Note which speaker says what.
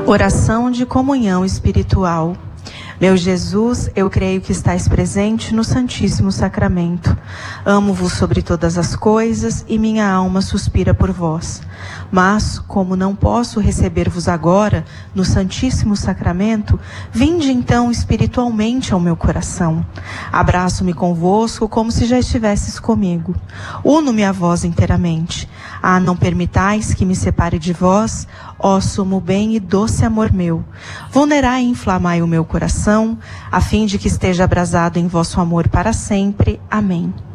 Speaker 1: Oração de comunhão espiritual. Meu Jesus, eu creio que estais presente no Santíssimo Sacramento. Amo-vos sobre todas as coisas e minha alma suspira por vós. Mas, como não posso receber-vos agora no Santíssimo Sacramento, vinde então espiritualmente ao meu coração. Abraço-me convosco como se já estivesses comigo. Uno-me a vós inteiramente. Ah, não permitais que me separe de vós, ó sumo bem e doce amor meu. Vulnerai e inflamai o meu coração, a fim de que esteja abrasado em vosso amor para sempre. Amém.